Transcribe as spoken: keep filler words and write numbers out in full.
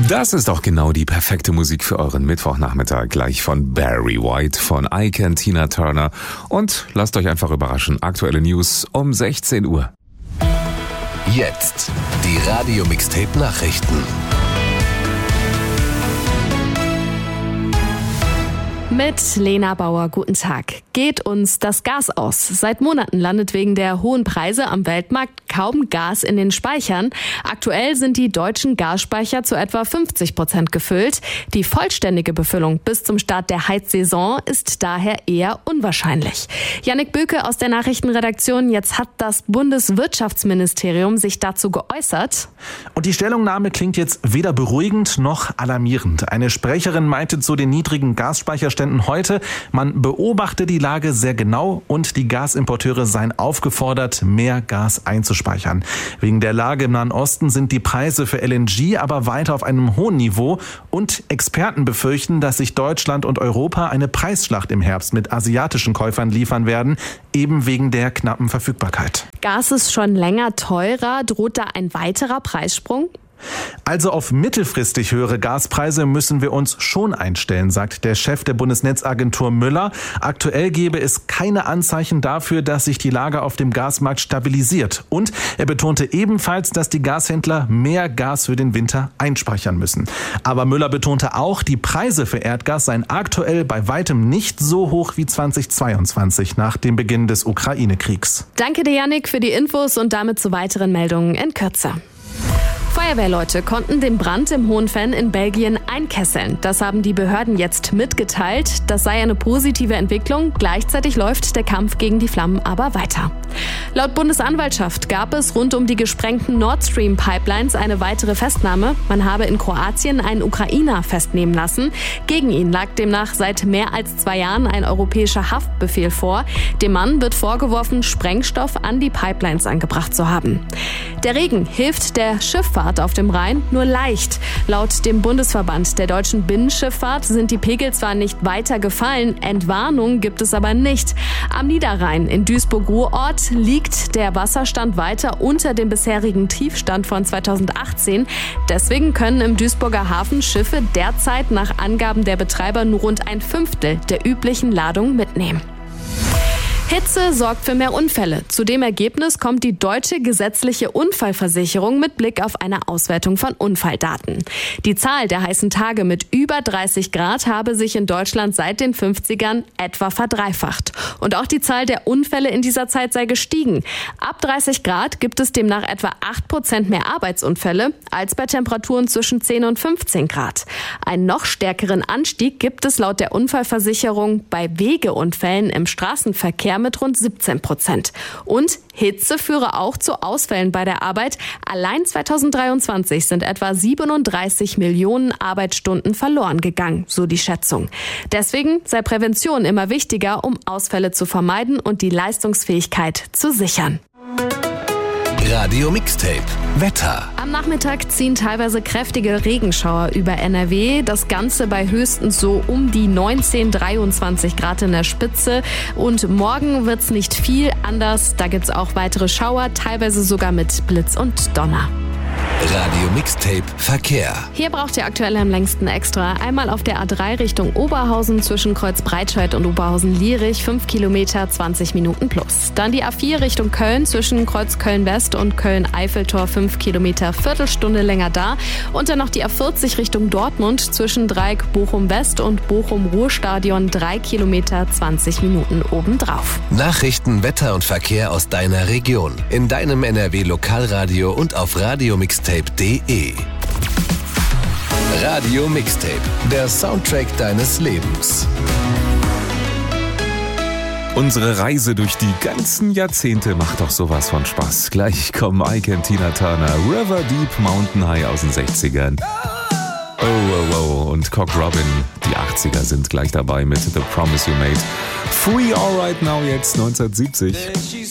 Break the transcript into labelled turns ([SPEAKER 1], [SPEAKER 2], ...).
[SPEAKER 1] Das ist doch genau die perfekte Musik für euren Mittwochnachmittag. Gleich von Barry White, von Ike und Tina Turner. Und lasst euch einfach überraschen. Aktuelle News um sechzehn Uhr.
[SPEAKER 2] Jetzt die Radio-Mixtape-Nachrichten.
[SPEAKER 3] Mit Lena Bauer, guten Tag. Geht uns das Gas aus? Seit Monaten landet wegen der hohen Preise am Weltmarkt kaum Gas in den Speichern. Aktuell sind die deutschen Gasspeicher zu etwa fünfzig Prozent gefüllt. Die vollständige Befüllung bis zum Start der Heizsaison ist daher eher unwahrscheinlich. Jannik Böke aus der Nachrichtenredaktion. Jetzt hat das Bundeswirtschaftsministerium sich dazu geäußert.
[SPEAKER 4] Und die Stellungnahme klingt jetzt weder beruhigend noch alarmierend. Eine Sprecherin meinte zu den niedrigen Gasspeicherständen heute, man beobachte die Lage sehr genau und die Gasimporteure seien aufgefordert, mehr Gas einzuspeichern. Wegen der Lage im Nahen Osten sind die Preise für L N G aber weiter auf einem hohen Niveau und Experten befürchten, dass sich Deutschland und Europa eine Preisschlacht im Herbst mit asiatischen Käufern liefern werden, eben wegen der knappen Verfügbarkeit.
[SPEAKER 3] Gas ist schon länger teurer. Droht da ein weiterer Preissprung?
[SPEAKER 4] Also auf mittelfristig höhere Gaspreise müssen wir uns schon einstellen, sagt der Chef der Bundesnetzagentur Müller. Aktuell gebe es keine Anzeichen dafür, dass sich die Lage auf dem Gasmarkt stabilisiert. Und er betonte ebenfalls, dass die Gashändler mehr Gas für den Winter einspeichern müssen. Aber Müller betonte auch, die Preise für Erdgas seien aktuell bei weitem nicht so hoch wie zweitausendzweiundzwanzig nach dem Beginn des Ukraine-Kriegs.
[SPEAKER 3] Danke dir, Jannik, für die Infos und damit zu weiteren Meldungen in Kürze. Feuerwehrleute konnten den Brand im Hohenfenn in Belgien einkesseln. Das haben die Behörden jetzt mitgeteilt. Das sei eine positive Entwicklung. Gleichzeitig läuft der Kampf gegen die Flammen aber weiter. Laut Bundesanwaltschaft gab es rund um die gesprengten Nord Stream Pipelines eine weitere Festnahme. Man habe in Kroatien einen Ukrainer festnehmen lassen. Gegen ihn lag demnach seit mehr als zwei Jahren ein europäischer Haftbefehl vor. Dem Mann wird vorgeworfen, Sprengstoff an die Pipelines angebracht zu haben. Der Regen hilft der Schifffahrt auf dem Rhein nur leicht. Laut dem Bundesverband der deutschen Binnenschifffahrt sind die Pegel zwar nicht weiter gefallen, Entwarnung gibt es aber nicht. Am Niederrhein in Duisburg-Ruhrort liegt der Wasserstand weiter unter dem bisherigen Tiefstand von zweitausendachtzehn. Deswegen können im Duisburger Hafen Schiffe derzeit nach Angaben der Betreiber nur rund ein Fünftel der üblichen Ladung mitnehmen. Hitze sorgt für mehr Unfälle. Zu dem Ergebnis kommt die deutsche gesetzliche Unfallversicherung mit Blick auf eine Auswertung von Unfalldaten. Die Zahl der heißen Tage mit über dreißig Grad habe sich in Deutschland seit den fünfzigern etwa verdreifacht. Und auch die Zahl der Unfälle in dieser Zeit sei gestiegen. Ab dreißig Grad gibt es demnach etwa acht Prozent mehr Arbeitsunfälle als bei Temperaturen zwischen zehn und fünfzehn Grad. Einen noch stärkeren Anstieg gibt es laut der Unfallversicherung bei Wegeunfällen im Straßenverkehr mit rund siebzehn Prozent. Und Hitze führe auch zu Ausfällen bei der Arbeit. Allein zweitausenddreiundzwanzig sind etwa siebenunddreißig Millionen Arbeitsstunden verloren gegangen, so die Schätzung. Deswegen sei Prävention immer wichtiger, um Ausfälle zu vermeiden und die Leistungsfähigkeit zu sichern.
[SPEAKER 2] Radio Mixtape Wetter.
[SPEAKER 3] Am Nachmittag ziehen teilweise kräftige Regenschauer über N R W. Das Ganze bei höchstens so um die neunzehn, dreiundzwanzig Grad in der Spitze. Und morgen wird's nicht viel anders. Da gibt's auch weitere Schauer, teilweise sogar mit Blitz und Donner.
[SPEAKER 2] Radio Mixtape Verkehr.
[SPEAKER 3] Hier braucht ihr aktuell am längsten extra. Einmal auf der A drei Richtung Oberhausen zwischen Kreuz Breitscheid und Oberhausen-Lierich, fünf Kilometer, zwanzig Minuten plus. Dann die A vier Richtung Köln zwischen Kreuz Köln-West und Köln-Eiffeltor, fünf Kilometer, Viertelstunde länger da. Und dann noch die A vierzig Richtung Dortmund zwischen Dreieck Bochum-West und Bochum-Ruhrstadion, drei Kilometer, zwanzig Minuten obendrauf.
[SPEAKER 2] Nachrichten, Wetter und Verkehr aus deiner Region. In deinem N R W-Lokalradio und auf Radio Mixtape punkt de. Radio Mixtape, der Soundtrack deines Lebens.
[SPEAKER 1] Unsere Reise durch die ganzen Jahrzehnte macht doch sowas von Spaß. Gleich kommen Ike und Tina Turner, River Deep, Mountain High aus den sechzigern. Oh, oh, oh. Und Cock Robin, die achtziger sind gleich dabei mit The Promise You Made. Free All Right Now jetzt neunzehnhundertsiebzig.